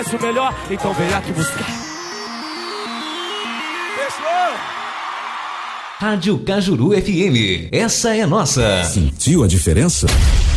o melhor, então vem aqui buscar. Fechou! Rádio Cajuru FM, essa é nossa. Sentiu a diferença?